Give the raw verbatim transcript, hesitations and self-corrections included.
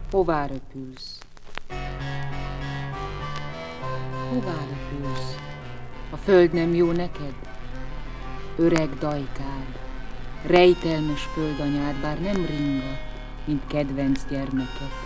Hová röpülsz? Hová röpülsz? A föld nem jó neked? Öreg dajkád, rejtelmes földanyád, bár nem ringa, mint kedvenc gyermeket.